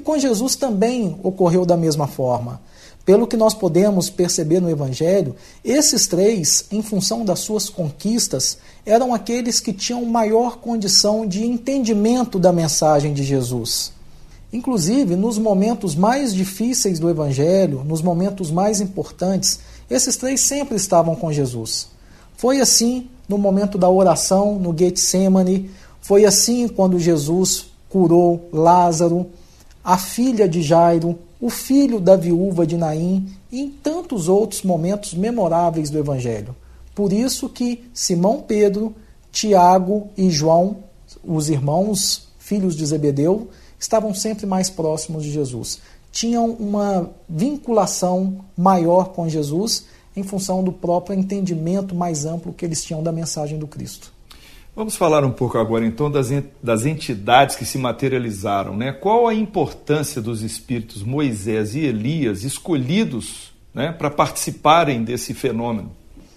com Jesus também ocorreu da mesma forma. Pelo que nós podemos perceber no Evangelho, esses três, em função das suas conquistas, eram aqueles que tinham maior condição de entendimento da mensagem de Jesus. Inclusive, nos momentos mais difíceis do Evangelho, nos momentos mais importantes, esses três sempre estavam com Jesus. Foi assim no momento da oração no Getsemane, foi assim quando Jesus curou Lázaro, a filha de Jairo, o filho da viúva de Naim e em tantos outros momentos memoráveis do Evangelho. Por isso que Simão Pedro, Tiago e João, os irmãos, filhos de Zebedeu, estavam sempre mais próximos de Jesus. Tinham uma vinculação maior com Jesus em função do próprio entendimento mais amplo que eles tinham da mensagem do Cristo. Vamos falar um pouco agora, então, das entidades que se materializaram, né? Qual a importância dos espíritos Moisés e Elias escolhidos, né, para participarem desse fenômeno?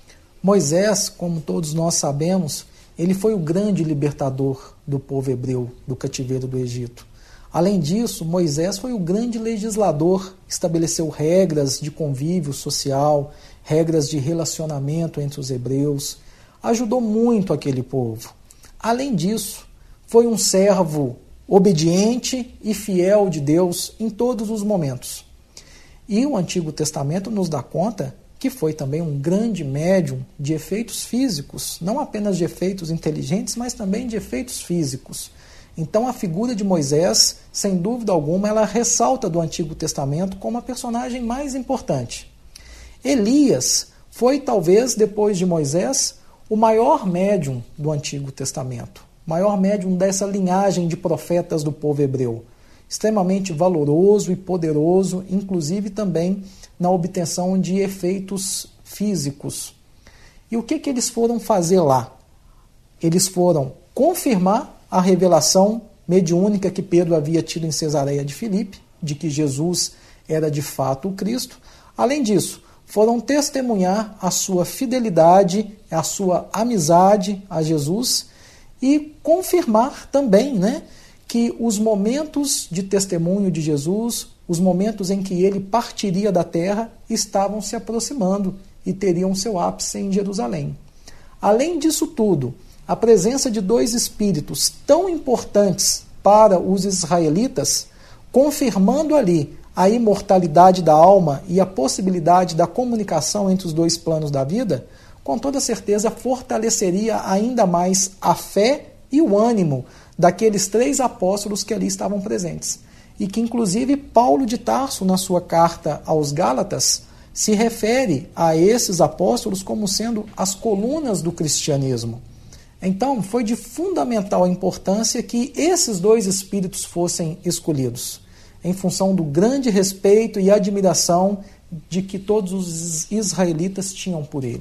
Moisés, como todos nós sabemos, ele foi o grande libertador do povo hebreu do cativeiro do Egito. Além disso, Moisés foi o grande legislador, estabeleceu regras de convívio social, regras de relacionamento entre os hebreus, ajudou muito aquele povo. Além disso, foi um servo obediente e fiel de Deus em todos os momentos. E o Antigo Testamento nos dá conta que foi também um grande médium de efeitos físicos, não apenas de efeitos inteligentes, mas também de efeitos físicos. Então a figura de Moisés, sem dúvida alguma, ela ressalta do Antigo Testamento como a personagem mais importante. Elias foi talvez, depois de Moisés, o maior médium do Antigo Testamento, maior médium dessa linhagem de profetas do povo hebreu, extremamente valoroso e poderoso, inclusive também na obtenção de efeitos físicos. E o que eles foram fazer lá? Eles foram confirmar a revelação mediúnica que Pedro havia tido em Cesareia de Filipe, de que Jesus era de fato o Cristo. Além disso, foram testemunhar a sua fidelidade, a sua amizade a Jesus e confirmar também, né, que os momentos de testemunho de Jesus, os momentos em que ele partiria da terra, estavam se aproximando e teriam seu ápice em Jerusalém. Além disso tudo, a presença de dois espíritos tão importantes para os israelitas, confirmando ali a imortalidade da alma e a possibilidade da comunicação entre os dois planos da vida, com toda certeza fortaleceria ainda mais a fé e o ânimo daqueles três apóstolos que ali estavam presentes. E que, inclusive, Paulo de Tarso, na sua carta aos Gálatas, se refere a esses apóstolos como sendo as colunas do cristianismo. Então, foi de fundamental importância que esses dois espíritos fossem escolhidos, em função do grande respeito e admiração de que todos os israelitas tinham por ele.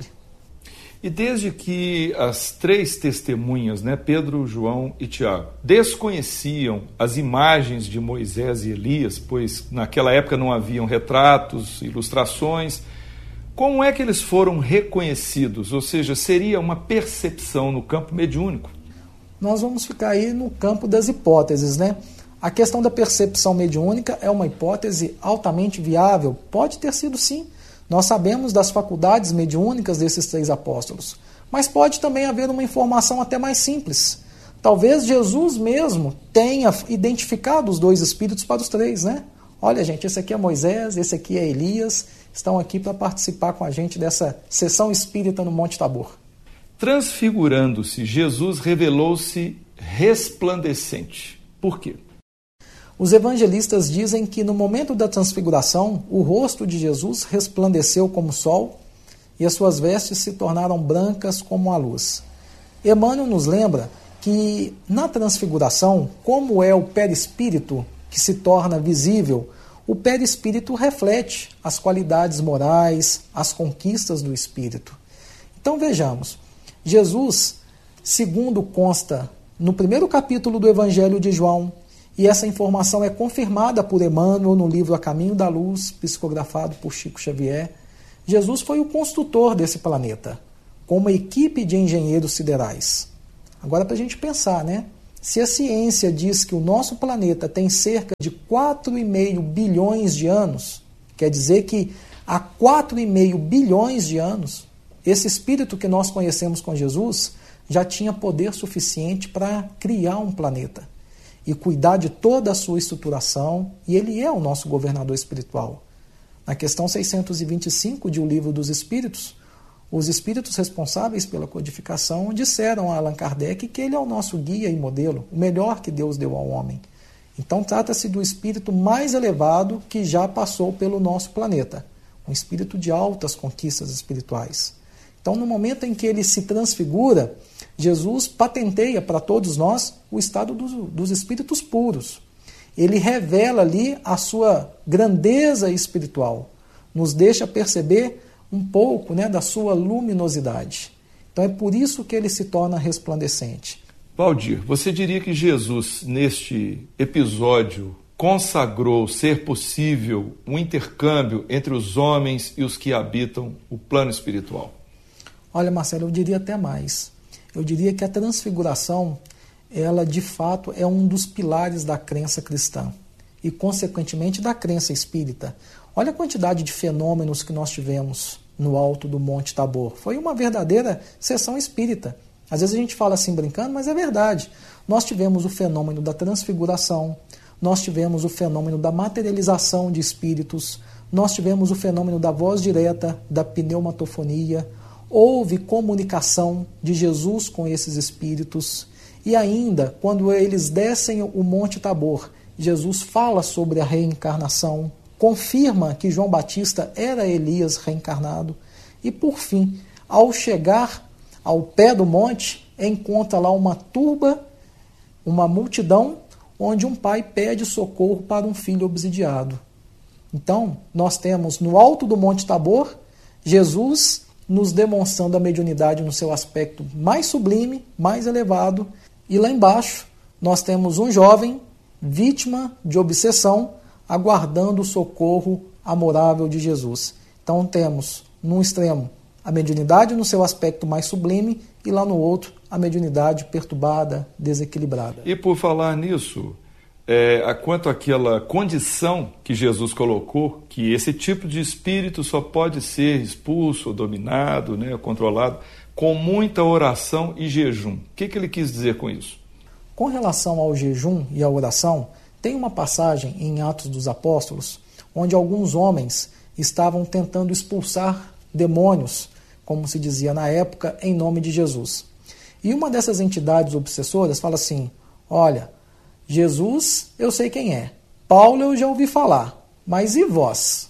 E desde que as três testemunhas, né, Pedro, João e Tiago, desconheciam as imagens de Moisés e Elias, pois naquela época não haviam retratos, ilustrações, como é que eles foram reconhecidos? Ou seja, seria uma percepção no campo mediúnico? Nós vamos ficar aí no campo das hipóteses, né? A questão da percepção mediúnica é uma hipótese altamente viável. Pode ter sido sim. Nós sabemos das faculdades mediúnicas desses três apóstolos. Mas pode também haver uma informação até mais simples. Talvez Jesus mesmo tenha identificado os dois espíritos para os três, né? Olha, gente, esse aqui é Moisés, esse aqui é Elias, estão aqui para participar com a gente dessa sessão espírita no Monte Tabor. Transfigurando-se, Jesus revelou-se resplandecente. Por quê? Os evangelistas dizem que no momento da transfiguração, o rosto de Jesus resplandeceu como o sol e as suas vestes se tornaram brancas como a luz. Emmanuel nos lembra que na transfiguração, como é o perispírito que se torna visível, o perispírito reflete as qualidades morais, as conquistas do espírito. Então vejamos, Jesus, segundo consta no primeiro capítulo do Evangelho de João, e essa informação é confirmada por Emmanuel no livro A Caminho da Luz, psicografado por Chico Xavier, Jesus foi o construtor desse planeta, com uma equipe de engenheiros siderais. Agora, para a gente pensar, né? Se a ciência diz que o nosso planeta tem cerca de 4,5 bilhões de anos, quer dizer que há 4,5 bilhões de anos, esse espírito que nós conhecemos com Jesus já tinha poder suficiente para criar um planeta e cuidar de toda a sua estruturação, e ele é o nosso governador espiritual. Na questão 625 de O Livro dos Espíritos, os espíritos responsáveis pela codificação disseram a Allan Kardec que ele é o nosso guia e modelo, o melhor que Deus deu ao homem. Então trata-se do espírito mais elevado que já passou pelo nosso planeta, um espírito de altas conquistas espirituais. Então, no momento em que ele se transfigura, Jesus patenteia para todos nós o estado dos espíritos puros. Ele revela ali a sua grandeza espiritual, nos deixa perceber um pouco, né, da sua luminosidade. Então é por isso que ele se torna resplandecente. Valdir, você diria que Jesus, neste episódio, consagrou ser possível um intercâmbio entre os homens e os que habitam o plano espiritual? Olha, Marcelo, eu diria até mais. Eu diria que a transfiguração, ela de fato é um dos pilares da crença cristã e, consequentemente, da crença espírita. Olha a quantidade de fenômenos que nós tivemos no alto do Monte Tabor. Foi uma verdadeira sessão espírita. Às vezes a gente fala assim brincando, mas é verdade. Nós tivemos o fenômeno da transfiguração, nós tivemos o fenômeno da materialização de espíritos, nós tivemos o fenômeno da voz direta, da pneumatofonia, houve comunicação de Jesus com esses espíritos, e ainda, quando eles descem o Monte Tabor, Jesus fala sobre a reencarnação, confirma que João Batista era Elias reencarnado, e por fim, ao chegar ao pé do monte, encontra lá uma turba, uma multidão, onde um pai pede socorro para um filho obsidiado. Então, nós temos no alto do Monte Tabor, Jesus nos demonstrando a mediunidade no seu aspecto mais sublime, mais elevado, e lá embaixo nós temos um jovem vítima de obsessão, aguardando o socorro amorável de Jesus. Então temos, num extremo, a mediunidade no seu aspecto mais sublime e lá no outro, a mediunidade perturbada, desequilibrada. E por falar nisso, quanto àquela condição que Jesus colocou, que esse tipo de espírito só pode ser expulso, dominado, né, controlado, com muita oração e jejum. O que ele quis dizer com isso? Com relação ao jejum e à oração, tem uma passagem em Atos dos Apóstolos, onde alguns homens estavam tentando expulsar demônios, como se dizia na época, em nome de Jesus. E uma dessas entidades obsessoras fala assim: olha, Jesus eu sei quem é, Paulo eu já ouvi falar, mas e vós?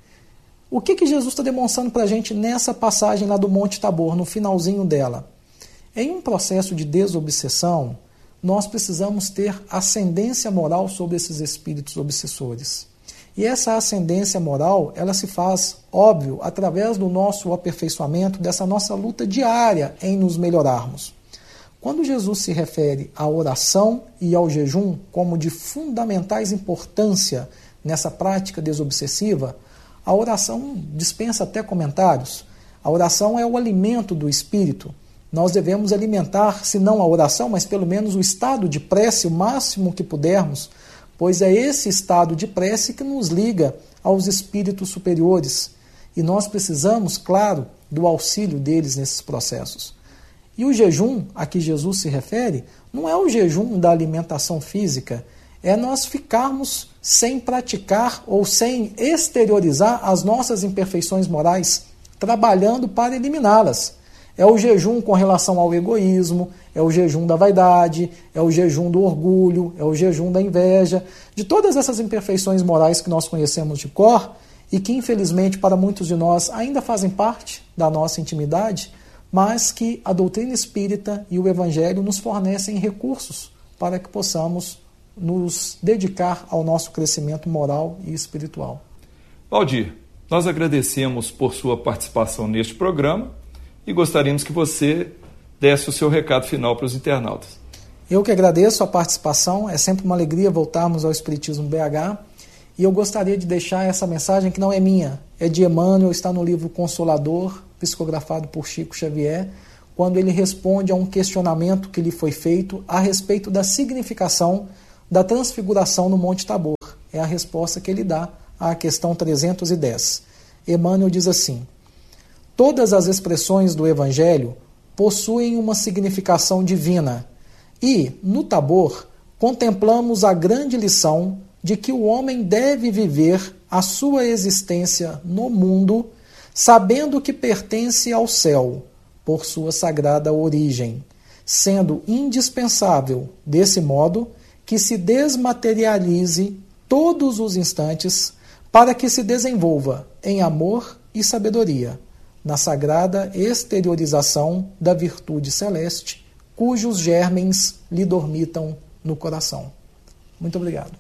O que Jesus está demonstrando para a gente nessa passagem lá do Monte Tabor, no finalzinho dela? Em um processo de desobsessão, nós precisamos ter ascendência moral sobre esses espíritos obsessores. E essa ascendência moral, ela se faz, óbvio, através do nosso aperfeiçoamento, dessa nossa luta diária em nos melhorarmos. Quando Jesus se refere à oração e ao jejum como de fundamentais importância nessa prática desobsessiva, a oração dispensa até comentários. A oração é o alimento do espírito. Nós devemos alimentar, se não a oração, mas pelo menos o estado de prece o máximo que pudermos, pois é esse estado de prece que nos liga aos espíritos superiores. E nós precisamos, claro, do auxílio deles nesses processos. E o jejum a que Jesus se refere não é o jejum da alimentação física, é nós ficarmos sem praticar ou sem exteriorizar as nossas imperfeições morais, trabalhando para eliminá-las. É o jejum com relação ao egoísmo, é o jejum da vaidade, é o jejum do orgulho, é o jejum da inveja, de todas essas imperfeições morais que nós conhecemos de cor e que, infelizmente, para muitos de nós ainda fazem parte da nossa intimidade, mas que a doutrina espírita e o Evangelho nos fornecem recursos para que possamos nos dedicar ao nosso crescimento moral e espiritual. Valdir, nós agradecemos por sua participação neste programa e gostaríamos que você desse o seu recado final para os internautas. Eu que agradeço a participação, é sempre uma alegria voltarmos ao Espiritismo BH, e eu gostaria de deixar essa mensagem que não é minha, é de Emmanuel, está no livro Consolador, psicografado por Chico Xavier, quando ele responde a um questionamento que lhe foi feito a respeito da significação da transfiguração no Monte Tabor. É a resposta que ele dá à questão 310. Emmanuel diz assim: todas as expressões do Evangelho possuem uma significação divina e, no Tabor, contemplamos a grande lição de que o homem deve viver a sua existência no mundo sabendo que pertence ao céu, por sua sagrada origem, sendo indispensável, desse modo, que se desmaterialize todos os instantes para que se desenvolva em amor e sabedoria, na sagrada exteriorização da virtude celeste, cujos germens lhe dormitam no coração. Muito obrigado.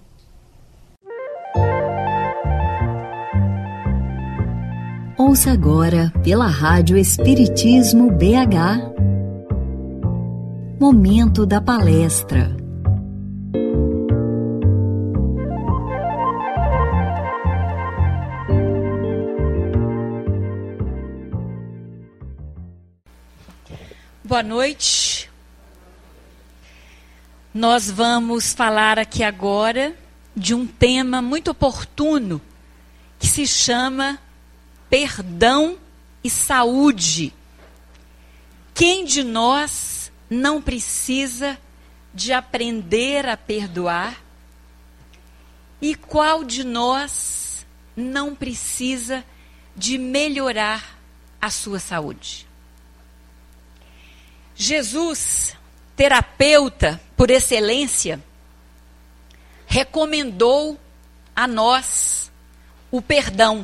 Ouça agora pela Rádio Espiritismo BH, Momento da Palestra. Boa noite. Nós vamos falar aqui agora de um tema muito oportuno que se chama perdão e saúde. Quem de nós não precisa de aprender a perdoar? E qual de nós não precisa de melhorar a sua saúde? Jesus, terapeuta por excelência, recomendou a nós o perdão.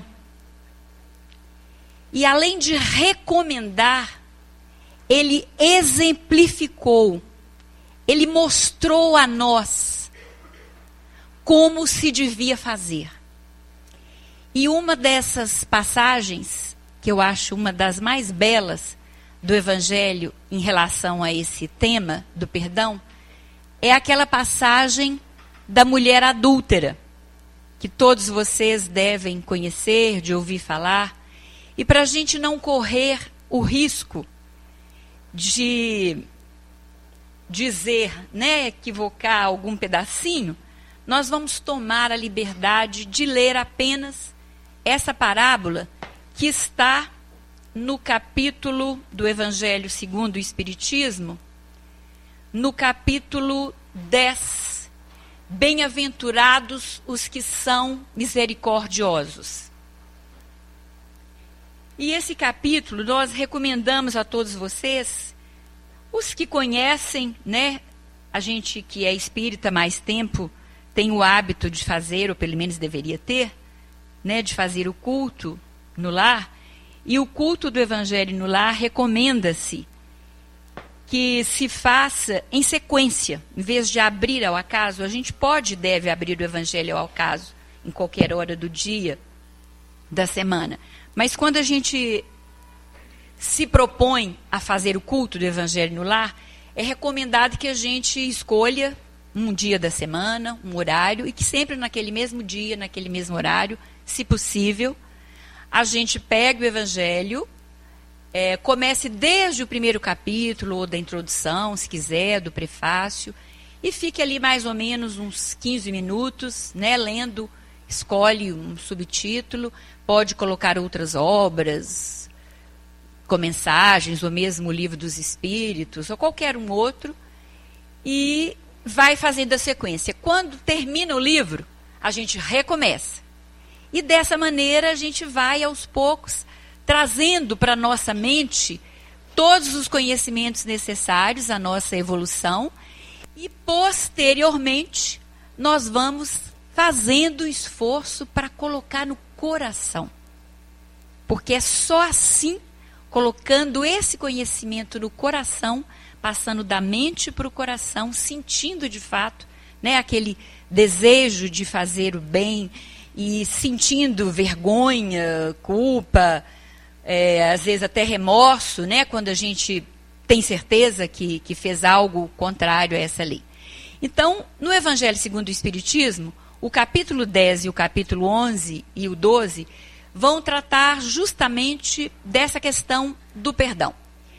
E além de recomendar, ele exemplificou, ele mostrou a nós como se devia fazer. E uma dessas passagens, que eu acho uma das mais belas do Evangelho em relação a esse tema do perdão, é aquela passagem da mulher adúltera, que todos vocês devem conhecer, de ouvir falar. E para a gente não correr o risco de dizer, equivocar algum pedacinho, nós vamos tomar a liberdade de ler apenas essa parábola que está no capítulo do Evangelho segundo o Espiritismo, no capítulo 10, Bem-aventurados os que são misericordiosos. E esse capítulo nós recomendamos a todos vocês, os que conhecem, a gente que é espírita há mais tempo, tem o hábito de fazer, ou pelo menos deveria ter, de fazer o culto no lar. E o culto do Evangelho no lar recomenda-se que se faça em sequência, em vez de abrir ao acaso. A gente pode e deve abrir o Evangelho ao acaso, em qualquer hora do dia, da semana. Mas quando a gente se propõe a fazer o culto do Evangelho no lar, é recomendado que a gente escolha um dia da semana, um horário, e que sempre naquele mesmo dia, naquele mesmo horário, se possível, a gente pegue o Evangelho, comece desde o primeiro capítulo, ou da introdução, se quiser, do prefácio, e fique ali mais ou menos uns 15 minutos, lendo, escolhe um subtítulo, pode colocar outras obras, com mensagens, ou mesmo o Livro dos Espíritos, ou qualquer um outro, e vai fazendo a sequência. Quando termina o livro, a gente recomeça. E dessa maneira a gente vai aos poucos trazendo para a nossa mente todos os conhecimentos necessários à nossa evolução, e posteriormente nós vamos fazendo esforço para colocar no coração. Porque é só assim, colocando esse conhecimento no coração, passando da mente para o coração, sentindo de fato, aquele desejo de fazer o bem, e sentindo vergonha, culpa, às vezes até remorso, quando a gente tem certeza que fez algo contrário a essa lei. Então, no Evangelho segundo o Espiritismo, o capítulo 10 e o capítulo 11 e o 12 vão tratar justamente dessa questão do perdão.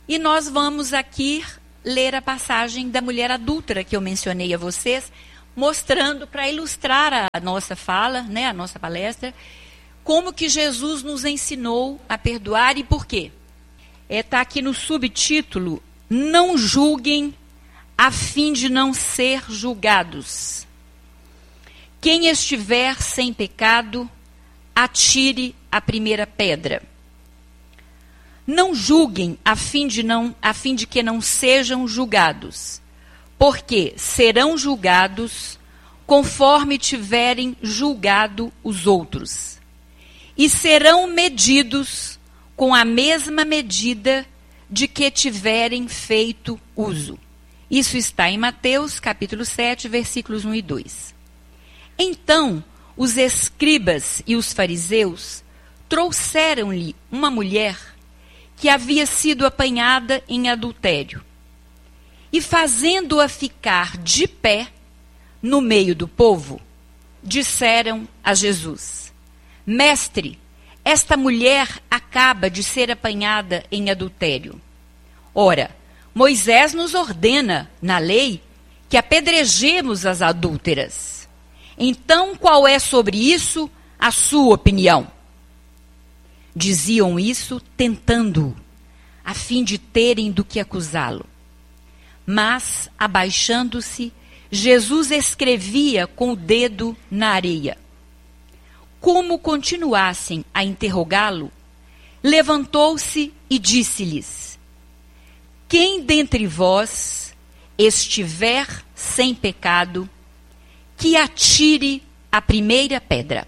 E nós vamos aqui ler a passagem da mulher adúltera que eu mencionei a vocês, mostrando, para ilustrar a nossa fala, né, a nossa palestra, como que Jesus nos ensinou a perdoar e por quê. Está aqui no subtítulo: não julguem a fim de não ser julgados. Quem estiver sem pecado, atire a primeira pedra. Não julguem a fim de que não sejam julgados, porque serão julgados conforme tiverem julgado os outros, e serão medidos com a mesma medida de que tiverem feito uso. Isso está em Mateus, capítulo 7, versículos 1 e 2. Então, os escribas e os fariseus trouxeram-lhe uma mulher que havia sido apanhada em adultério. E fazendo-a ficar de pé no meio do povo, disseram a Jesus: Mestre, esta mulher acaba de ser apanhada em adultério. Ora, Moisés nos ordena, na lei, que apedrejemos as adúlteras. Então, qual é sobre isso a sua opinião? Diziam isso tentando-o, a fim de terem do que acusá-lo. Mas, abaixando-se, Jesus escrevia com o dedo na areia. Como continuassem a interrogá-lo, levantou-se e disse-lhes: Quem dentre vós estiver sem pecado, que atire a primeira pedra.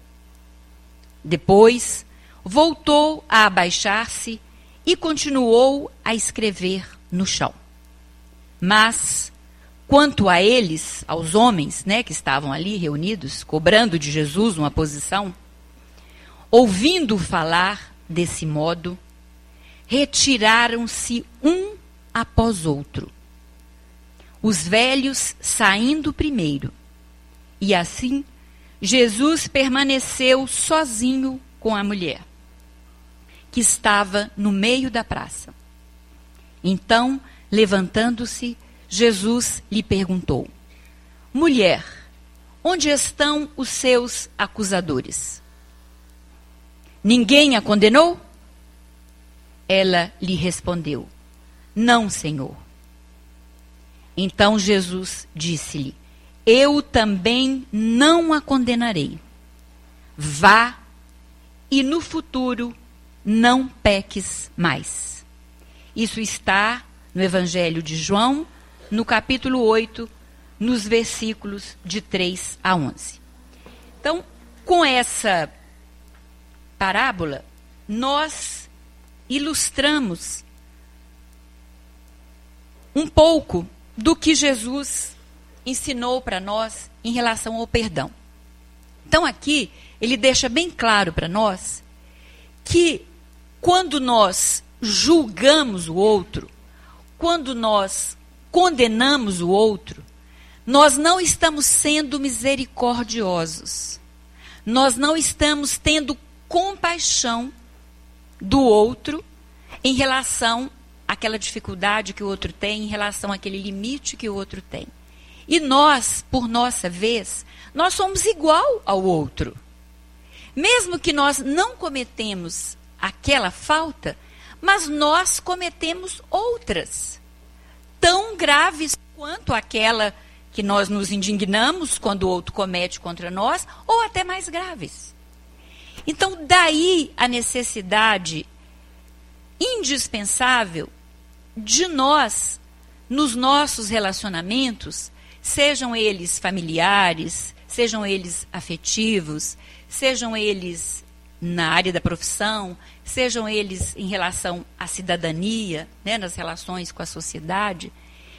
Depois, voltou a abaixar-se e continuou a escrever no chão. Mas, quanto a eles, aos homens, né, que estavam ali reunidos, cobrando de Jesus uma posição, ouvindo falar desse modo, retiraram-se um após outro, os velhos saindo primeiro. E assim, Jesus permaneceu sozinho com a mulher, que estava no meio da praça. Então, levantando-se, Jesus lhe perguntou: Mulher, onde estão os seus acusadores? Ninguém a condenou? Ela lhe respondeu: Não, Senhor. Então Jesus disse-lhe: Eu também não a condenarei. Vá e no futuro não peques mais. Isso está no Evangelho de João, no capítulo 8, nos versículos de 3 a 11. Então, com essa parábola, nós ilustramos um pouco do que Jesus ensinou para nós em relação ao perdão. Então, aqui, ele deixa bem claro para nós que quando nós julgamos o outro, quando nós condenamos o outro, nós não estamos sendo misericordiosos. Nós não estamos tendo compaixão do outro em relação àquela dificuldade que o outro tem, em relação àquele limite que o outro tem. E nós, por nossa vez, nós somos igual ao outro. Mesmo que nós não cometemos aquela falta, mas nós cometemos outras, tão graves quanto aquela que nós nos indignamos quando o outro comete contra nós, ou até mais graves. Então, daí a necessidade indispensável de nós, nos nossos relacionamentos, sejam eles familiares, sejam eles afetivos, sejam eles na área da profissão, sejam eles em relação à cidadania, né, nas relações com a sociedade,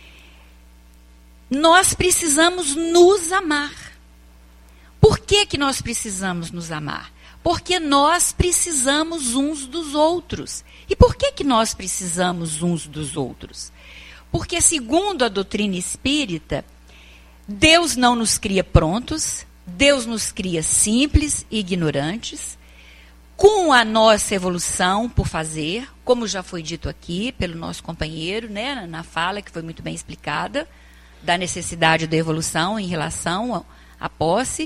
nós precisamos nos amar. Por que que nós precisamos nos amar? Porque nós precisamos uns dos outros. E por que que nós precisamos uns dos outros? Porque, segundo a doutrina espírita, Deus não nos cria prontos, Deus nos cria simples e ignorantes, com a nossa evolução por fazer, como já foi dito aqui pelo nosso companheiro, né, na fala que foi muito bem explicada, da necessidade da evolução em relação à posse.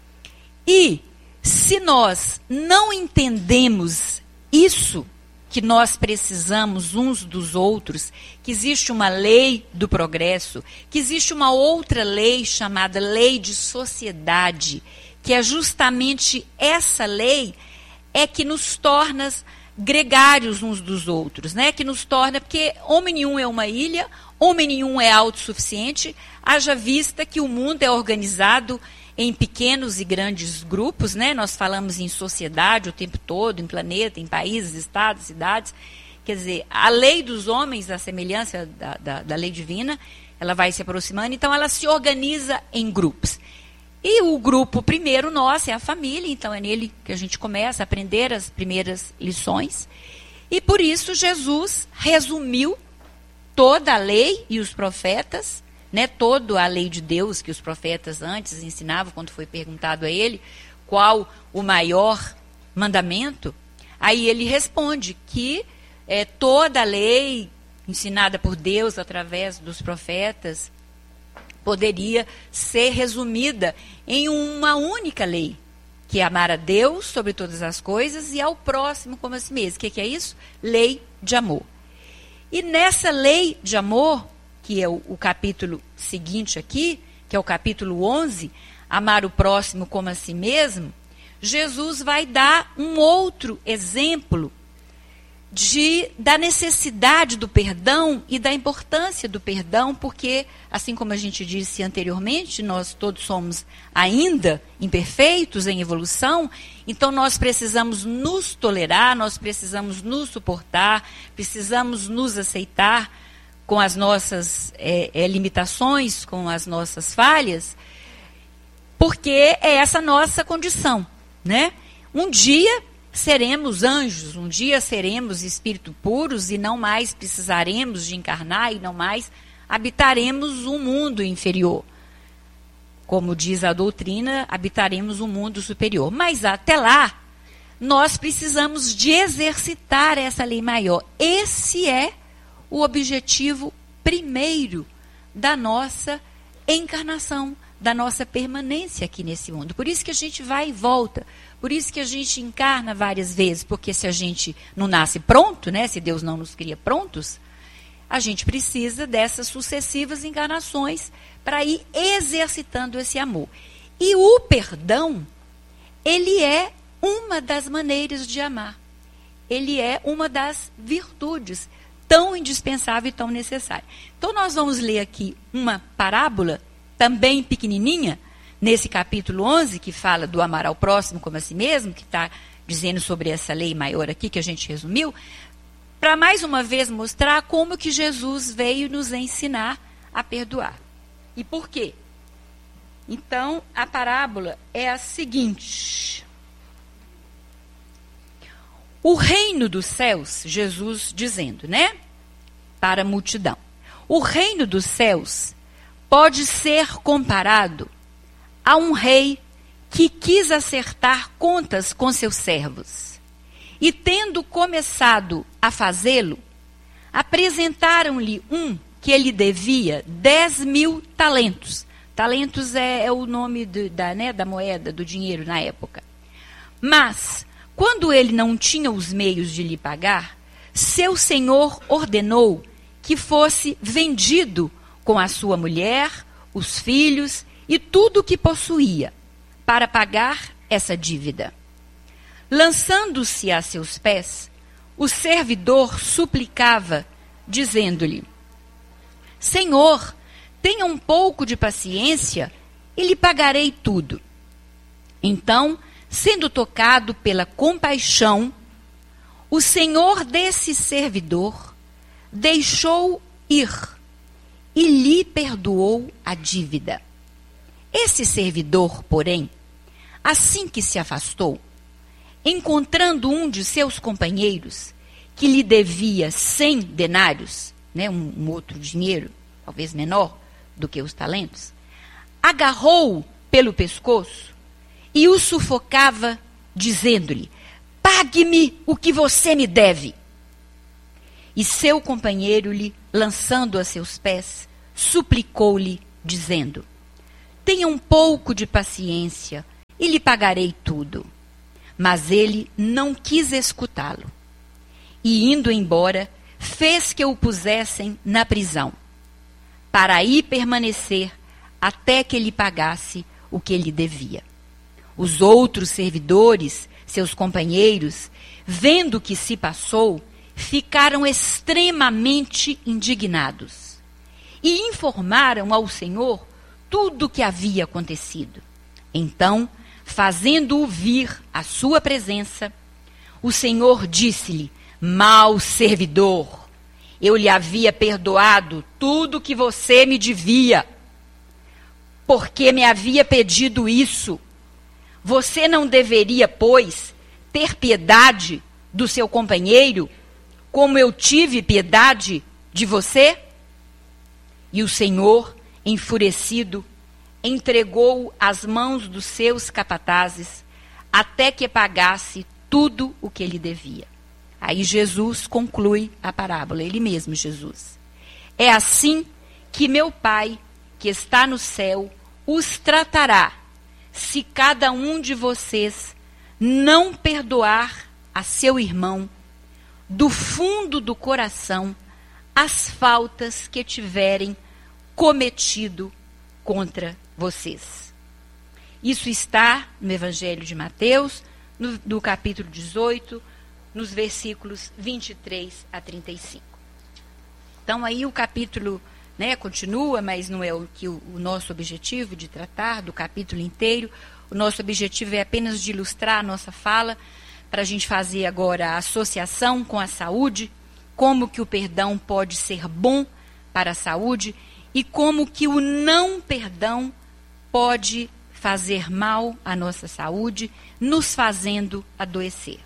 E se nós não entendemos isso, que nós precisamos uns dos outros, que existe uma lei do progresso, que existe uma outra lei chamada lei de sociedade, que é justamente essa lei que nos torna gregários uns dos outros, né? Que nos torna, porque homem nenhum é uma ilha, homem nenhum é autossuficiente, haja vista que o mundo é organizado em pequenos e grandes grupos, né? Nós falamos em sociedade o tempo todo, em planeta, em países, estados, cidades. Quer dizer, a lei dos homens, a semelhança da lei divina, ela vai se aproximando, então ela se organiza em grupos. E o grupo primeiro nosso é a família, então é nele que a gente começa a aprender as primeiras lições. E por isso Jesus resumiu toda a lei e os profetas, né, toda a lei de Deus que os profetas antes ensinavam, quando foi perguntado a ele qual o maior mandamento, aí ele responde que toda a lei ensinada por Deus através dos profetas poderia ser resumida em uma única lei, que é amar a Deus sobre todas as coisas e ao próximo como a si mesmo. O que é isso? Lei de amor. E nessa lei de amor, que é o capítulo seguinte aqui, que é o capítulo 11, amar o próximo como a si mesmo, Jesus vai dar um outro exemplo da necessidade do perdão e da importância do perdão, porque, assim como a gente disse anteriormente, nós todos somos ainda imperfeitos em evolução, então nós precisamos nos tolerar, nós precisamos nos suportar, precisamos nos aceitar com as nossas limitações, com as nossas falhas, porque é essa nossa condição, né? Um dia seremos anjos, um dia seremos espíritos puros e não mais precisaremos de encarnar e não mais habitaremos um mundo inferior. Como diz a doutrina, habitaremos um mundo superior. Mas até lá, nós precisamos de exercitar essa lei maior. Esse é o objetivo primeiro da nossa encarnação, da nossa permanência aqui nesse mundo. Por isso que a gente vai e volta. Por isso que a gente encarna várias vezes, porque se a gente não nasce pronto, né, se Deus não nos cria prontos, a gente precisa dessas sucessivas encarnações para ir exercitando esse amor. E o perdão, ele é uma das maneiras de amar. Ele é uma das virtudes tão indispensável e tão necessária. Então nós vamos ler aqui uma parábola, também pequenininha, nesse capítulo 11, que fala do amar ao próximo como a si mesmo, que está dizendo sobre essa lei maior aqui, que a gente resumiu, para mais uma vez mostrar como que Jesus veio nos ensinar a perdoar. E por quê? Então, a parábola é a seguinte. O reino dos céus, Jesus dizendo, né? Para a multidão. O reino dos céus pode ser comparado a um rei que quis acertar contas com seus servos. E tendo começado a fazê-lo, apresentaram-lhe um que ele devia 10.000 talentos. Talentos é o nome da moeda, do dinheiro na época. Mas, quando ele não tinha os meios de lhe pagar, seu senhor ordenou que fosse vendido com a sua mulher, os filhos e tudo o que possuía, para pagar essa dívida. Lançando-se a seus pés, o servidor suplicava, dizendo-lhe: Senhor, tenha um pouco de paciência e lhe pagarei tudo. Então, sendo tocado pela compaixão, o senhor desse servidor deixou ir e lhe perdoou a dívida. Esse servidor, porém, assim que se afastou, encontrando um de seus companheiros que lhe devia 100 denários, né, um outro dinheiro, talvez menor do que os talentos, agarrou-o pelo pescoço e o sufocava, dizendo-lhe: pague-me o que você me deve. E seu companheiro lhe, lançando a seus pés, suplicou-lhe, dizendo: tenha um pouco de paciência e lhe pagarei tudo. Mas ele não quis escutá-lo. E indo embora, fez que o pusessem na prisão, para aí permanecer até que ele pagasse o que lhe devia. Os outros servidores, seus companheiros, vendo o que se passou, ficaram extremamente indignados e informaram ao Senhor tudo o que havia acontecido. Então, fazendo-o vir à sua presença, o Senhor disse-lhe: mau servidor, eu lhe havia perdoado tudo o que você me devia, porque me havia pedido isso. Você não deveria, pois, ter piedade do seu companheiro, como eu tive piedade de você? E o Senhor, enfurecido, entregou-o às mãos dos seus capatazes, até que pagasse tudo o que lhe devia. Aí Jesus conclui a parábola, ele mesmo, Jesus. É assim que meu Pai, que está no céu, os tratará, se cada um de vocês não perdoar a seu irmão, do fundo do coração, as faltas que tiverem cometido contra vocês. Isso está no Evangelho de Mateus, no capítulo 18, nos versículos 23 a 35. Então aí o capítulo, continua, mas não é o nosso objetivo de tratar do capítulo inteiro. O nosso objetivo é apenas de ilustrar a nossa fala, para a gente fazer agora a associação com a saúde, como que o perdão pode ser bom para a saúde e como que o não perdão pode fazer mal à nossa saúde, nos fazendo adoecer.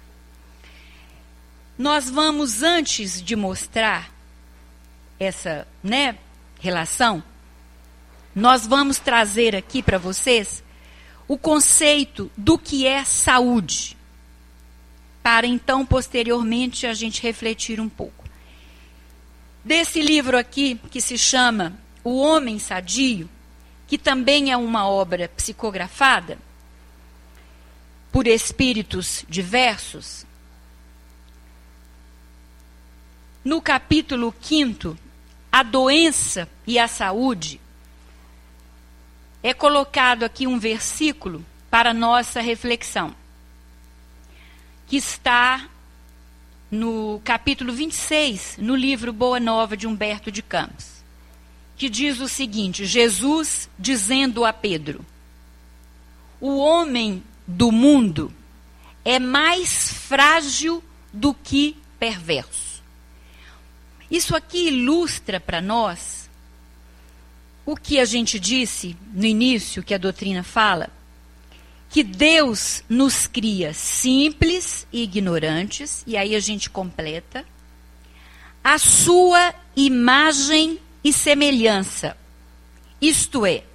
Nós vamos, antes de mostrar essa, relação, nós vamos trazer aqui para vocês o conceito do que é saúde, para então, posteriormente, a gente refletir um pouco. Desse livro aqui, que se chama O Homem Sadio, que também é uma obra psicografada por espíritos diversos, no capítulo 5, a doença e a saúde, é colocado aqui um versículo para nossa reflexão, que está no capítulo 26, no livro Boa Nova de Humberto de Campos, que diz o seguinte: Jesus dizendo a Pedro: o homem do mundo é mais frágil do que perverso. Isso aqui ilustra para nós o que a gente disse no início, que a doutrina fala, que Deus nos cria simples e ignorantes, e aí a gente completa, a sua imagem e semelhança. Isto é,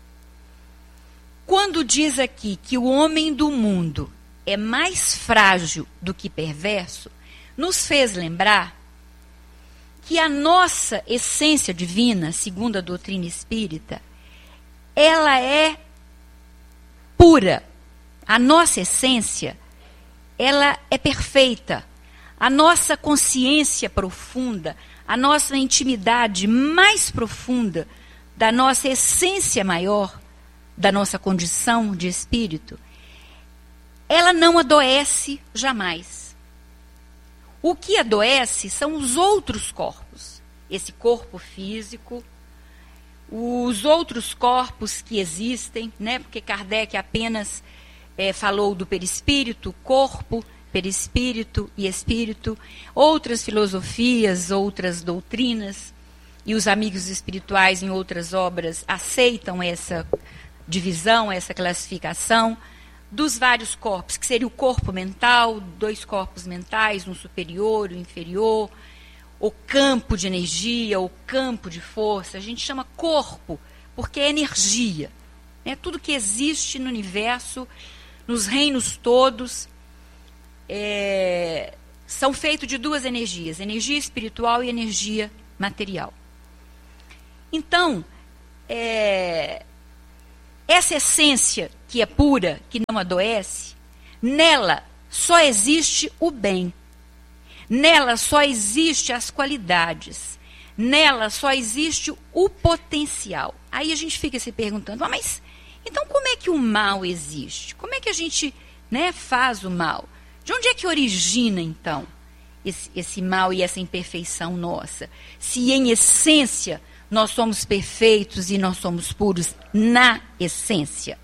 quando diz aqui que o homem do mundo é mais frágil do que perverso, nos fez lembrar que a nossa essência divina, segundo a doutrina espírita, ela é pura. A nossa essência, ela é perfeita. A nossa consciência profunda, a nossa intimidade mais profunda da nossa essência maior, da nossa condição de espírito, ela não adoece jamais. O que adoece são os outros corpos. Esse corpo físico, os outros corpos que existem, porque Kardec apenas falou do perispírito, corpo, perispírito e espírito. Outras filosofias, outras doutrinas e os amigos espirituais em outras obras aceitam essa divisão, essa classificação dos vários corpos, que seria o corpo mental, 2 corpos mentais, um superior, um inferior, o campo de energia, o campo de força. A gente chama corpo porque é energia. Tudo que existe no universo, nos reinos todos, são feitos de duas energias, energia espiritual e energia material. Então, essa essência que é pura, que não adoece, nela só existe o bem. Nela só existe as qualidades. Nela só existe o potencial. Aí a gente fica se perguntando, mas então como é que o mal existe? Como é que a gente, né, faz o mal? De onde é que origina, então, esse mal e essa imperfeição nossa? Se em essência nós somos perfeitos e nós somos puros na essência.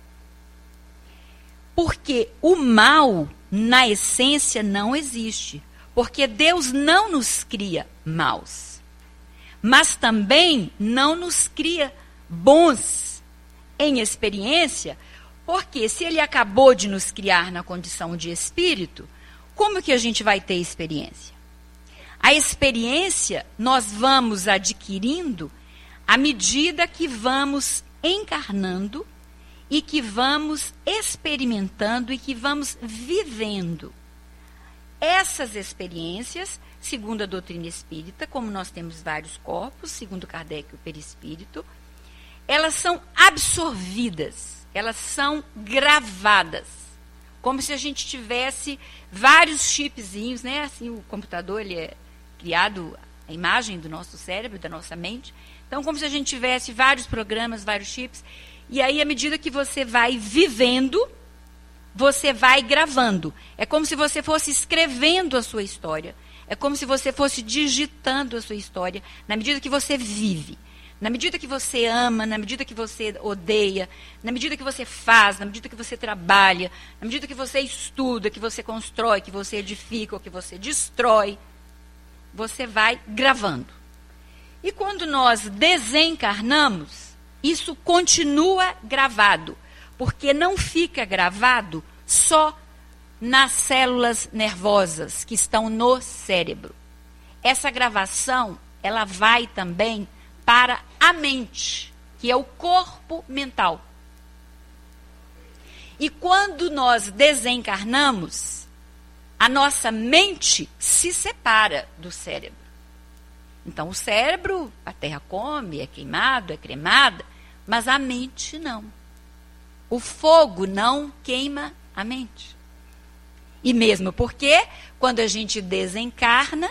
Porque o mal, na essência, não existe. Porque Deus não nos cria maus. Mas também não nos cria bons em experiência, porque se Ele acabou de nos criar na condição de espírito, como que a gente vai ter experiência? A experiência nós vamos adquirindo à medida que vamos encarnando e que vamos experimentando e que vamos vivendo. Essas experiências, segundo a doutrina espírita, como nós temos vários corpos, segundo Kardec, o perispírito, elas são absorvidas, elas são gravadas, como se a gente tivesse vários chipzinhos, né? Assim, o computador ele é criado, a imagem do nosso cérebro, da nossa mente. Então, como se a gente tivesse vários programas, vários chips, e aí, à medida que você vai vivendo, você vai gravando. É como se você fosse escrevendo a sua história. É como se você fosse digitando a sua história na medida que você vive. Na medida que você ama, na medida que você odeia, na medida que você faz, na medida que você trabalha, na medida que você estuda, que você constrói, que você edifica ou que você destrói, você vai gravando. E quando nós desencarnamos, isso continua gravado, porque não fica gravado só nas células nervosas que estão no cérebro. Essa gravação, ela vai também para a mente, que é o corpo mental. E quando nós desencarnamos, a nossa mente se separa do cérebro. Então, o cérebro, a terra come, é queimado, é cremada, mas a mente não. O fogo não queima a mente. E mesmo porque, quando a gente desencarna,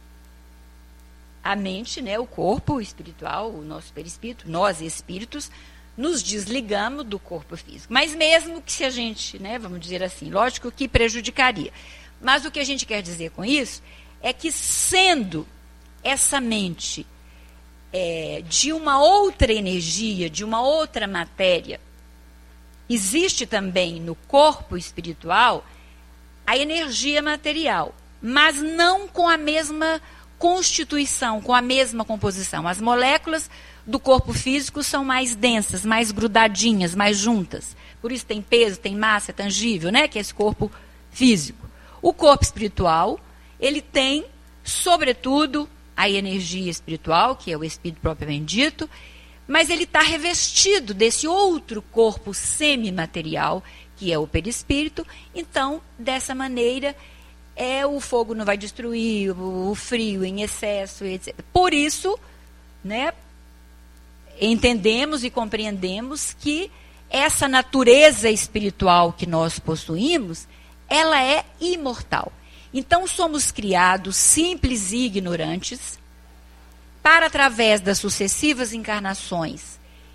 a mente, né, o corpo espiritual, o nosso perispírito, nós espíritos, nos desligamos do corpo físico. Mas mesmo que se a gente, né, vamos dizer assim, lógico que prejudicaria. Mas o que a gente quer dizer com isso é que, sendo essa mente de uma outra energia, de uma outra matéria, existe também no corpo espiritual a energia material, mas não com a mesma constituição, com a mesma composição. As moléculas do corpo físico são mais densas, mais grudadinhas, mais juntas. Por isso tem peso, tem massa, é tangível, né? Que é esse corpo físico. O corpo espiritual, ele tem, sobretudo, a energia espiritual, que é o espírito propriamente dito, mas ele está revestido desse outro corpo semimaterial, que é o perispírito. Então, dessa maneira, o fogo não vai destruir, o frio em excesso, etc. Por isso, né, entendemos e compreendemos que essa natureza espiritual que nós possuímos, ela é imortal. Então, somos criados simples e ignorantes para, através das sucessivas encarnações,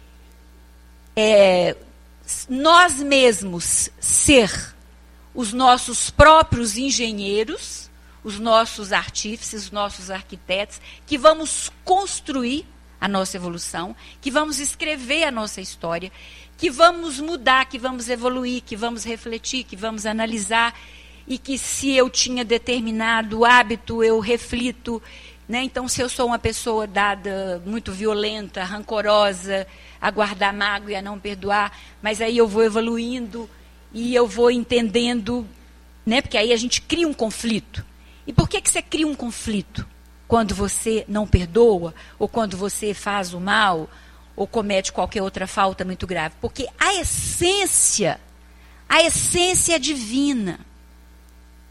nós mesmos ser os nossos próprios engenheiros, os nossos artífices, os nossos arquitetos, que vamos construir a nossa evolução, que vamos escrever a nossa história, que vamos mudar, que vamos evoluir, que vamos refletir, que vamos analisar, e que se eu tinha determinado hábito, eu reflito, né? Então, se eu sou uma pessoa dada, muito violenta, rancorosa, a guardar mágoa e a não perdoar, mas aí eu vou evoluindo e eu vou entendendo, né? Porque aí a gente cria um conflito. E por que você cria um conflito? Quando você não perdoa, ou quando você faz o mal, ou comete qualquer outra falta muito grave? Porque a essência é divina.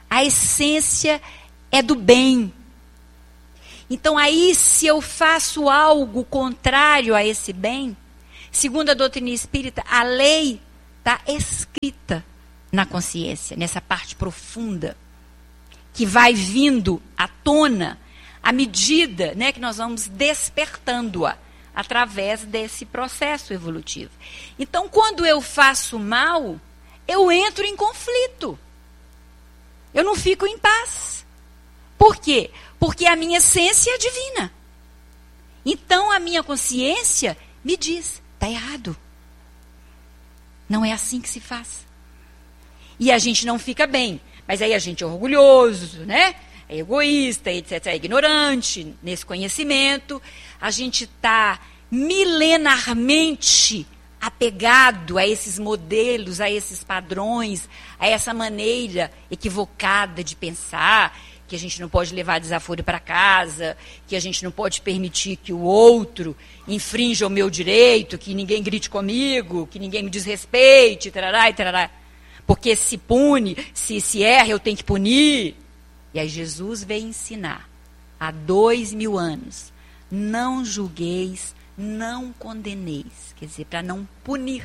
A essência é do bem. Então aí, se eu faço algo contrário a esse bem, segundo a doutrina espírita, a lei está escrita na consciência, nessa parte profunda, que vai vindo à tona à medida, né, que nós vamos despertando-a através desse processo evolutivo. Então, quando eu faço mal, eu entro em conflito. Eu não fico em paz. Por quê? Porque a minha essência é divina. Então, a minha consciência me diz, está errado. Não é assim que se faz. E a gente não fica bem. Mas aí a gente é orgulhoso, né? É egoísta, etc. É ignorante nesse conhecimento. A gente está milenarmente apegado a esses modelos, a esses padrões, a essa maneira equivocada de pensar, que a gente não pode levar desaforo para casa, que a gente não pode permitir que o outro infrinja o meu direito, que ninguém grite comigo, que ninguém me desrespeite, tarará e tarará. Porque se pune, se erra, eu tenho que punir. E aí Jesus veio ensinar, há 2000 anos, não julgueis, não condeneis. Quer dizer, para não punir.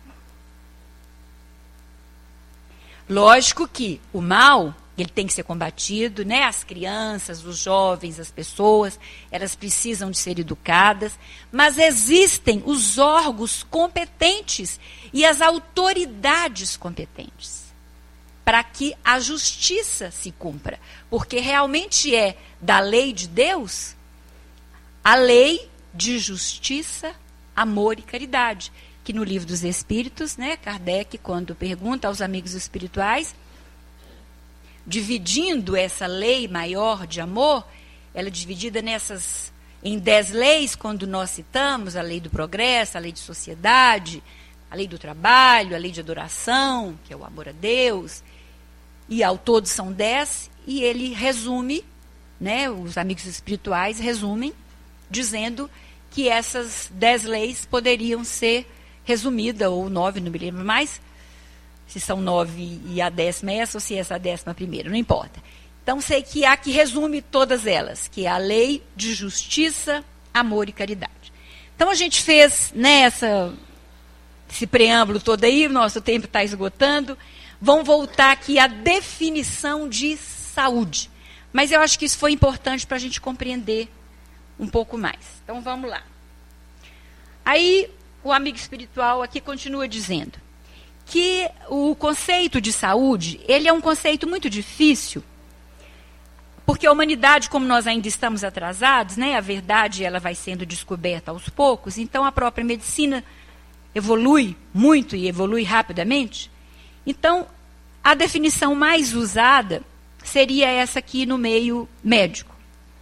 Lógico que o mal, ele tem que ser combatido, né? As crianças, os jovens, as pessoas, elas precisam de ser educadas, mas existem os órgãos competentes e as autoridades competentes para que a justiça se cumpra, porque realmente é da lei de Deus a lei de justiça, amor e caridade, que no Livro dos Espíritos, né, Kardec, quando pergunta aos amigos espirituais, dividindo essa lei maior de amor, ela é dividida em 10 leis, quando nós citamos a lei do progresso, a lei de sociedade, a lei do trabalho, a lei de adoração, que é o amor a Deus, e ao todo são 10, e ele resume, né, os amigos espirituais resumem, dizendo que essas 10 leis poderiam ser resumidas, ou 9, não me lembro mais, se são 9 e a 10ª é essa, ou se é essa a 11ª, não importa. Então, sei que há que resume todas elas, que é a lei de justiça, amor e caridade. Então, a gente fez, né, esse preâmbulo todo aí, o nosso tempo está esgotando. Vamos voltar aqui à definição de saúde. Mas eu acho que isso foi importante para a gente compreender um pouco mais. Então, vamos lá. Aí, o amigo espiritual aqui continua dizendo que o conceito de saúde, ele é um conceito muito difícil, porque a humanidade, como nós ainda estamos atrasados, né, a verdade ela vai sendo descoberta aos poucos, então a própria medicina evolui muito e evolui rapidamente. Então, a definição mais usada seria essa aqui no meio médico.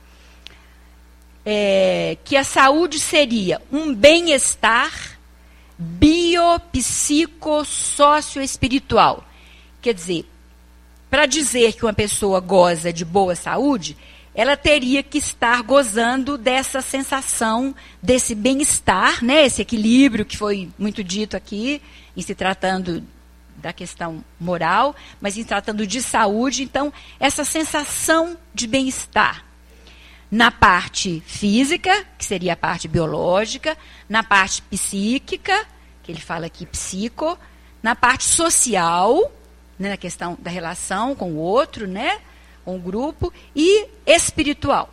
Que a saúde seria um bem-estar biopsicossocioespiritual. Quer dizer, para dizer que uma pessoa goza de boa saúde, ela teria que estar gozando dessa sensação, desse bem-estar, né, esse equilíbrio que foi muito dito aqui, em se tratando da questão moral, mas em tratando de saúde. Então, essa sensação de bem-estar na parte física, que seria a parte biológica, na parte psíquica, que ele fala aqui psico, na parte social, né, na questão da relação com o outro, né, com o grupo, e espiritual.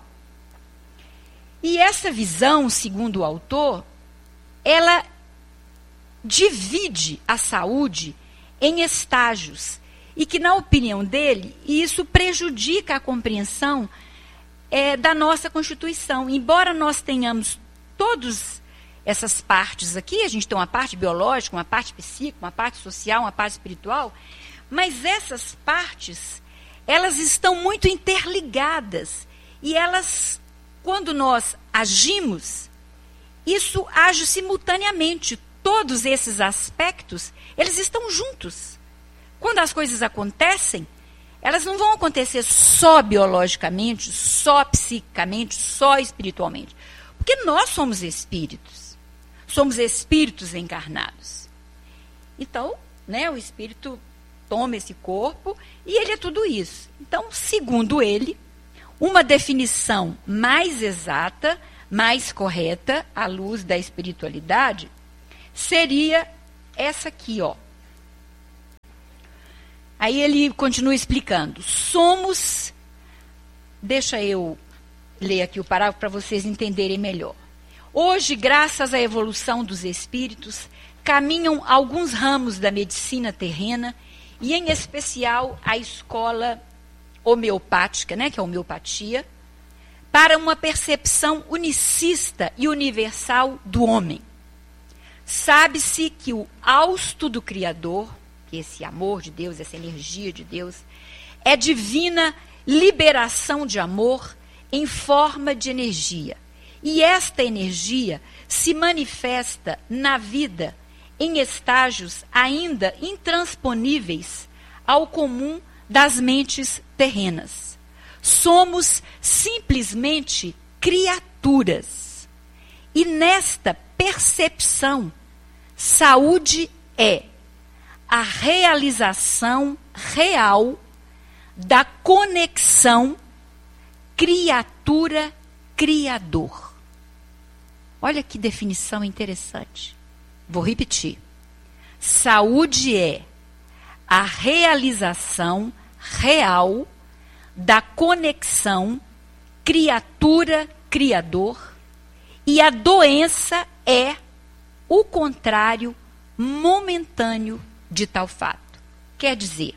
E essa visão, segundo o autor, ela divide a saúde em estágios, e que, na opinião dele, isso prejudica a compreensão da nossa Constituição. Embora nós tenhamos todas essas partes aqui, a gente tem uma parte biológica, uma parte psíquica, uma parte social, uma parte espiritual, mas essas partes, elas estão muito interligadas, e elas, quando nós agimos, isso age simultaneamente. Todos esses aspectos, eles estão juntos. Quando as coisas acontecem, elas não vão acontecer só biologicamente, só psiquicamente, só espiritualmente. Porque nós somos espíritos. Somos espíritos encarnados. Então, né, o espírito toma esse corpo e ele é tudo isso. Então, segundo ele, uma definição mais exata, mais correta, à luz da espiritualidade, seria essa aqui, ó. Aí ele continua explicando. Somos, deixa eu ler aqui o parágrafo para vocês entenderem melhor. Hoje, graças à evolução dos espíritos, caminham alguns ramos da medicina terrena e, em especial, a escola homeopática, né, que é a homeopatia, para uma percepção unicista e universal do homem. Sabe-se que o hausto do Criador, que esse amor de Deus, essa energia de Deus, é divina liberação de amor em forma de energia. E esta energia se manifesta na vida em estágios ainda intransponíveis ao comum das mentes terrenas. Somos simplesmente criaturas. E nesta percepção, saúde é a realização real da conexão criatura-criador. Olha que definição interessante. Vou repetir. Saúde é a realização real da conexão criatura-criador e a doença é o contrário momentâneo de tal fato. Quer dizer,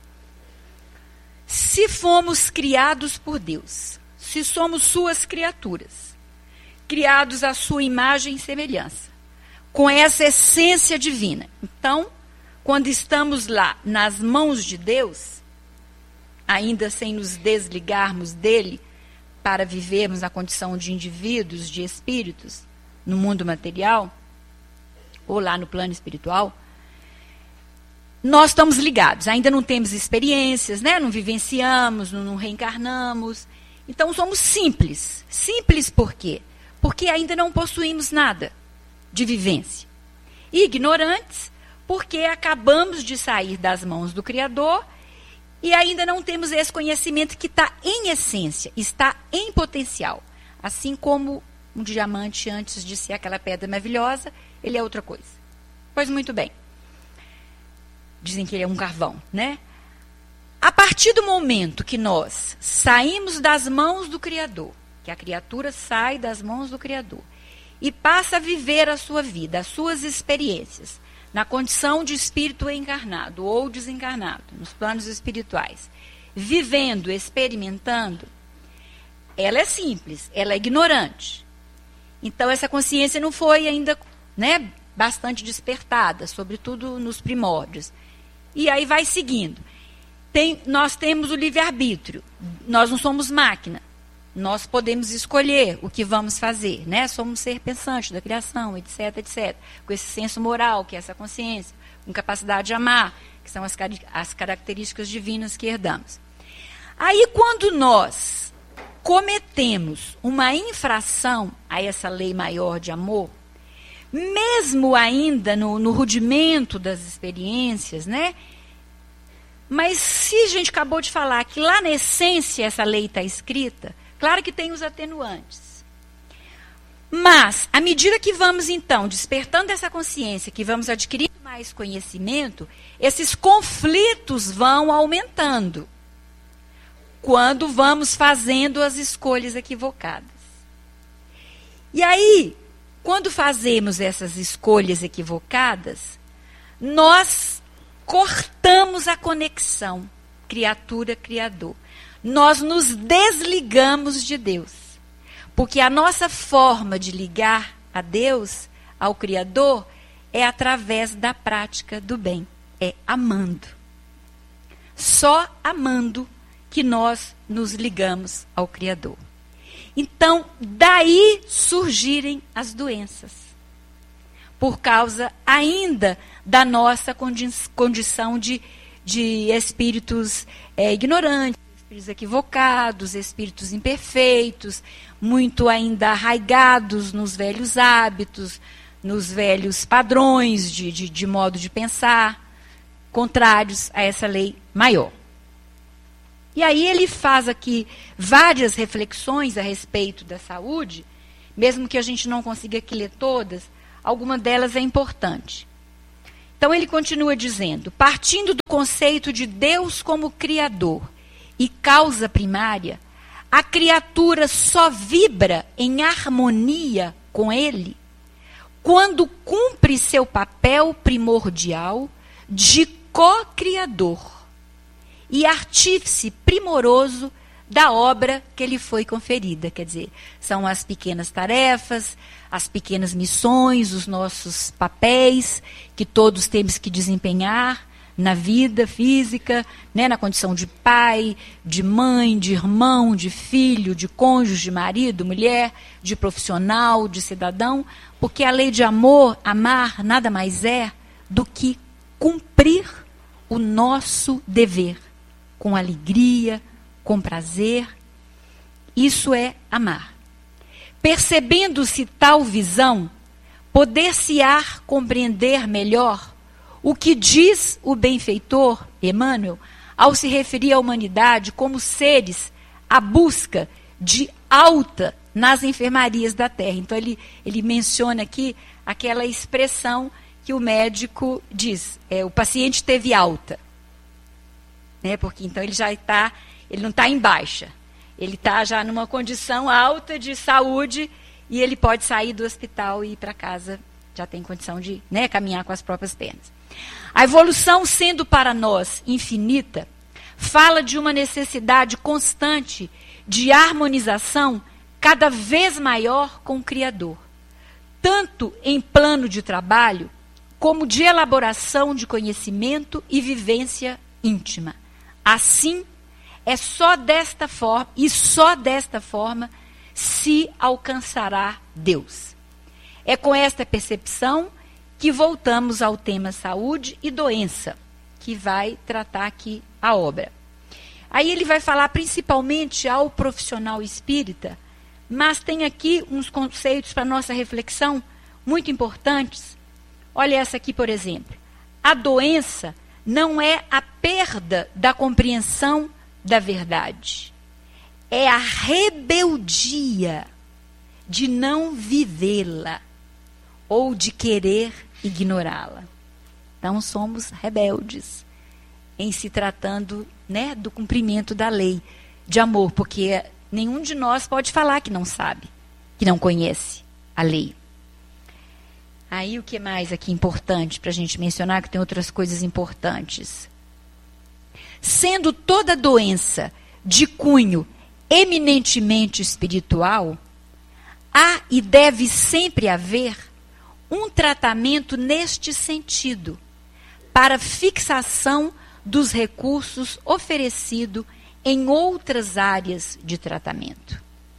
se fomos criados por Deus, se somos suas criaturas, criados à sua imagem e semelhança, com essa essência divina, então, quando estamos lá nas mãos de Deus, ainda sem nos desligarmos dele para vivermos na condição de indivíduos, de espíritos, no mundo material, ou lá no plano espiritual, nós estamos ligados, ainda não temos experiências, né? Não vivenciamos, não reencarnamos. Então somos simples. Simples por quê? Porque ainda não possuímos nada de vivência. E ignorantes, porque acabamos de sair das mãos do Criador e ainda não temos esse conhecimento que está em essência, está em potencial. Assim como um diamante, antes de ser aquela pedra maravilhosa, ele é outra coisa. Pois muito bem. Dizem que ele é um carvão, né? A partir do momento que nós saímos das mãos do Criador, que a criatura sai das mãos do Criador, e passa a viver a sua vida, as suas experiências, na condição de espírito encarnado ou desencarnado, nos planos espirituais, vivendo, experimentando, ela é simples, ela é ignorante. Então, essa consciência não foi ainda, né, bastante despertada, sobretudo nos primórdios. E aí vai seguindo. Nós temos o livre-arbítrio, nós não somos máquina, nós podemos escolher o que vamos fazer, né? Somos ser pensante da criação, etc, etc. Com esse senso moral, que é essa consciência, com capacidade de amar, que são as características divinas que herdamos. Aí, quando nós cometemos uma infração a essa lei maior de amor, mesmo ainda no rudimento das experiências, né? Mas se a gente acabou de falar que lá na essência essa lei está escrita, claro que tem os atenuantes. Mas, à medida que vamos, então, despertando essa consciência, que vamos adquirindo mais conhecimento, esses conflitos vão aumentando. Quando vamos fazendo as escolhas equivocadas. E aí, quando fazemos essas escolhas equivocadas, nós cortamos a conexão criatura-criador. Nós nos desligamos de Deus. Porque a nossa forma de ligar a Deus, ao Criador, é através da prática do bem. É amando. Só amando que nós nos ligamos ao Criador. Então, daí surgirem as doenças. Por causa ainda da nossa condição de espíritos ignorantes, espíritos equivocados, espíritos imperfeitos, muito ainda arraigados nos velhos hábitos, nos velhos padrões de modo de pensar, contrários a essa lei maior. E aí ele faz aqui várias reflexões a respeito da saúde, mesmo que a gente não consiga aqui ler todas, alguma delas é importante. Então ele continua dizendo, partindo do conceito de Deus como Criador e causa primária, a criatura só vibra em harmonia com ele quando cumpre seu papel primordial de co-criador e artífice primoroso da obra que lhe foi conferida. Quer dizer, são as pequenas tarefas, as pequenas missões, os nossos papéis que todos temos que desempenhar na vida física, né, na condição de pai, de mãe, de irmão, de filho, de cônjuge, de marido, mulher, de profissional, de cidadão, porque a lei de amor, amar, nada mais é do que cumprir o nosso dever, com alegria, com prazer. Isso é amar. Percebendo-se tal visão, poder-se-á compreender melhor o que diz o benfeitor Emmanuel ao se referir à humanidade como seres à busca de alta nas enfermarias da terra. Então ele menciona aqui aquela expressão que o médico diz, o paciente teve alta, né? Porque então ele não está em baixa, ele está já numa condição alta de saúde e ele pode sair do hospital e ir para casa, já tem condição de, né, caminhar com as próprias pernas. A evolução, sendo para nós infinita, fala de uma necessidade constante de harmonização cada vez maior com o Criador, tanto em plano de trabalho, como de elaboração de conhecimento e vivência íntima. Assim, é só desta forma, e só desta forma, se alcançará Deus. É com esta percepção que voltamos ao tema saúde e doença, que vai tratar aqui a obra. Aí ele vai falar principalmente ao profissional espírita, mas tem aqui uns conceitos para nossa reflexão muito importantes. Olha essa aqui, por exemplo. A doença não é a perda da compreensão da verdade. É a rebeldia de não vivê-la ou de querer ignorá-la. Então somos rebeldes em se tratando, né, do cumprimento da lei de amor, porque nenhum de nós pode falar que não sabe, que não conhece a lei. Aí o que mais aqui importante para a gente mencionar, que tem outras coisas importantes. Sendo toda doença de cunho eminentemente espiritual, há e deve sempre haver um tratamento neste sentido, para fixação dos recursos oferecidos em outras áreas de tratamento.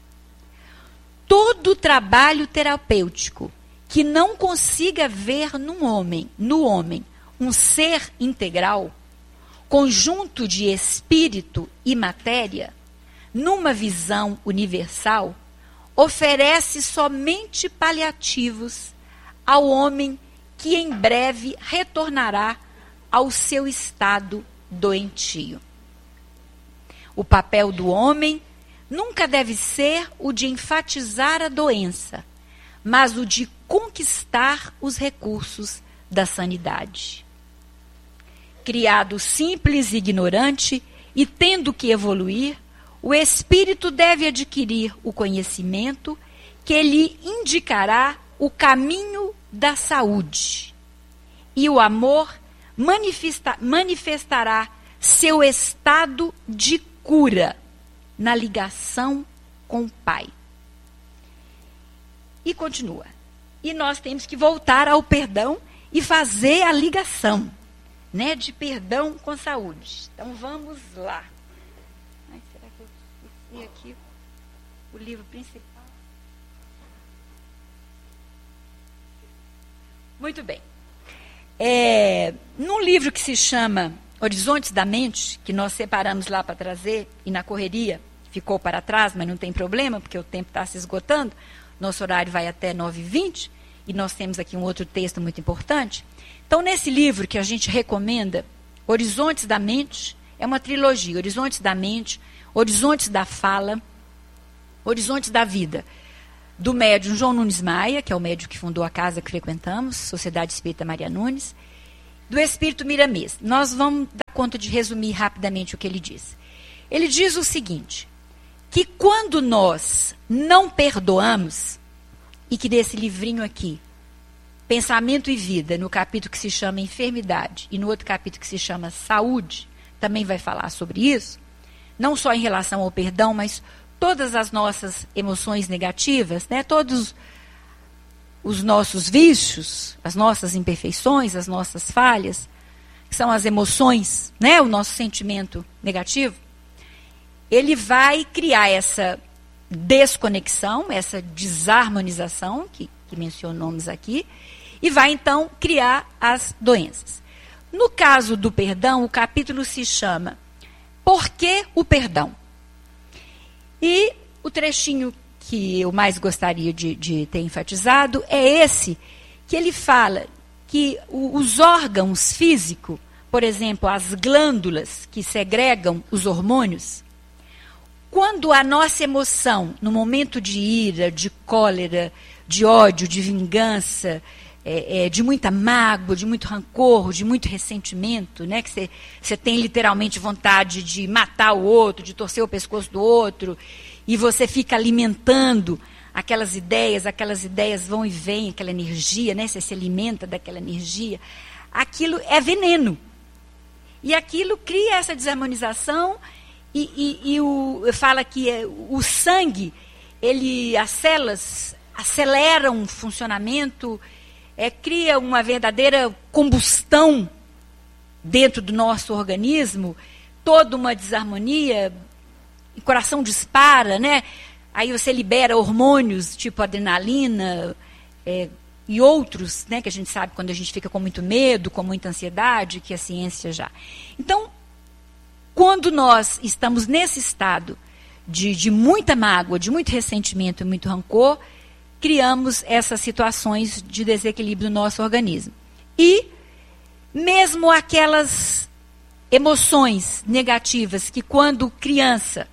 Todo trabalho terapêutico que não consiga ver no homem um ser integral, conjunto de espírito e matéria, numa visão universal, oferece somente paliativos ao homem que em breve retornará ao seu estado doentio. O papel do homem nunca deve ser o de enfatizar a doença, mas o de conquistar os recursos da sanidade. Criado simples e ignorante e tendo que evoluir, o espírito deve adquirir o conhecimento que lhe indicará o caminho da saúde. E o amor manifestará seu estado de cura na ligação com o Pai. E continua. E nós temos que voltar ao perdão e fazer a ligação, né, de perdão com saúde. Então vamos lá. Ai, será que eu esqueci aqui o livro principal? Muito bem. Num livro que se chama Horizontes da Mente, que nós separamos lá para trazer, e na correria ficou para trás, mas não tem problema, porque o tempo está se esgotando, nosso horário vai até 9h20, e nós temos aqui um outro texto muito importante. Então, nesse livro que a gente recomenda Horizontes da Mente, é uma trilogia, Horizontes da Mente, Horizontes da Fala, Horizontes da Vida, do médium João Nunes Maia, que é o médium que fundou a casa que frequentamos, Sociedade Espírita Maria Nunes, do Espírito Miramês. Nós vamos dar conta de resumir rapidamente o que ele diz. Ele diz o seguinte, que quando nós não perdoamos, e que desse livrinho aqui, Pensamento e Vida, no capítulo que se chama Enfermidade, e no outro capítulo que se chama Saúde, também vai falar sobre isso, não só em relação ao perdão, mas todas as nossas emoções negativas, né, todos os nossos vícios, as nossas imperfeições, as nossas falhas, que são as emoções, né, o nosso sentimento negativo, ele vai criar essa desconexão, essa desarmonização, que mencionamos aqui, e vai então criar as doenças. No caso do perdão, o capítulo se chama Por que o Perdão? E o trechinho que eu mais gostaria de ter enfatizado é esse, que ele fala que os órgãos físicos, por exemplo, as glândulas que segregam os hormônios, quando a nossa emoção, no momento de ira, de cólera, de ódio, de vingança, de muita mágoa, de muito rancor, de muito ressentimento, né, que você tem literalmente vontade de matar o outro, de torcer o pescoço do outro, e você fica alimentando aquelas ideias vão e vêm, aquela energia, né, você se alimenta daquela energia, aquilo é veneno. E aquilo cria essa desarmonização e fala que o sangue, as células aceleram o funcionamento, cria uma verdadeira combustão dentro do nosso organismo, toda uma desarmonia, o coração dispara, né? Aí você libera hormônios tipo adrenalina e outros, né, que a gente sabe quando a gente fica com muito medo, com muita ansiedade, que a ciência já. Então, quando nós estamos nesse estado de muita mágoa, de muito ressentimento e muito rancor, criamos essas situações de desequilíbrio no nosso organismo. E mesmo aquelas emoções negativas que quando criança,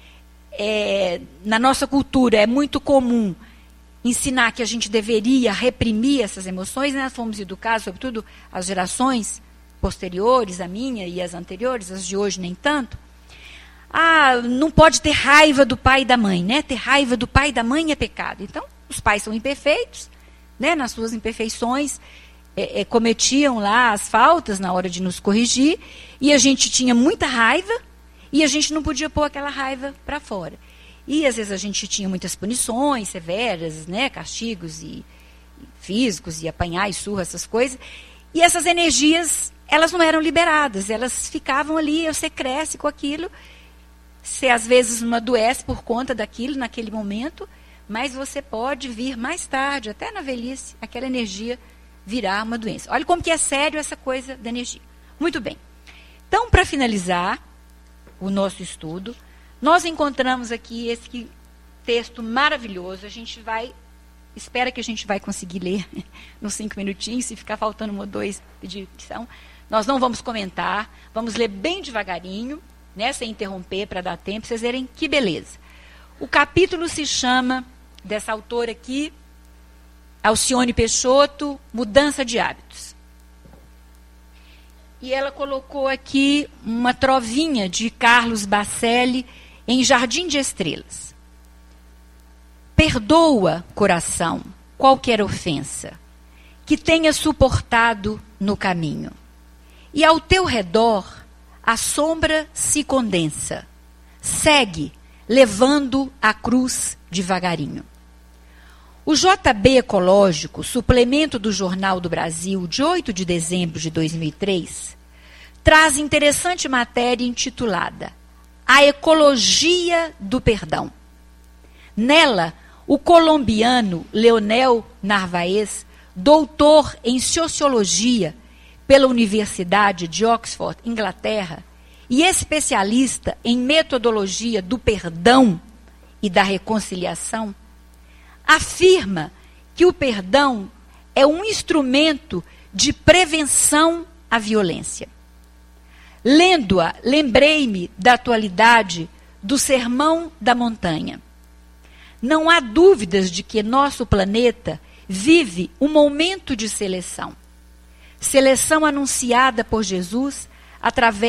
na nossa cultura é muito comum ensinar que a gente deveria reprimir essas emoções, né? Nós fomos educados, sobretudo as gerações posteriores, a minha e as anteriores, as de hoje nem tanto. Não pode ter raiva do pai e da mãe, né? Ter raiva do pai e da mãe é pecado. Então, os pais são imperfeitos, né? Nas suas imperfeições, cometiam lá as faltas na hora de nos corrigir, e a gente tinha muita raiva, e a gente não podia pôr aquela raiva para fora. E às vezes a gente tinha muitas punições severas, né? Castigos e físicos, e apanhar e surra, essas coisas. E essas energias, elas não eram liberadas, elas ficavam ali, você cresce com aquilo, você às vezes não adoece por conta daquilo naquele momento, mas você pode vir mais tarde, até na velhice, aquela energia virar uma doença. Olha como que é sério essa coisa da energia. Muito bem. Então, para finalizar o nosso estudo, nós encontramos aqui esse texto maravilhoso. A gente espera que a gente vai conseguir ler nos 5 minutinhos, se ficar faltando 1 ou 2 de edição. Nós não vamos comentar, vamos ler bem devagarinho, né, sem interromper, para dar tempo, para vocês verem que beleza. O capítulo se chama, dessa autora aqui, Alcione Peixoto, Mudança de Hábitos. E ela colocou aqui uma trovinha de Carlos Bacelli em Jardim de Estrelas. Perdoa, coração, qualquer ofensa que tenha suportado no caminho. E ao teu redor a sombra se condensa. Segue, levando a cruz devagarinho. O JB Ecológico, suplemento do Jornal do Brasil, de 8 de dezembro de 2003, traz interessante matéria intitulada A Ecologia do Perdão. Nela, o colombiano Leonel Narvaez, doutor em Sociologia pela Universidade de Oxford, Inglaterra, e especialista em metodologia do perdão e da reconciliação, afirma que o perdão é um instrumento de prevenção à violência. Lendo-a, lembrei-me da atualidade do Sermão da Montanha. Não há dúvidas de que nosso planeta vive um momento de seleção. Seleção anunciada por Jesus através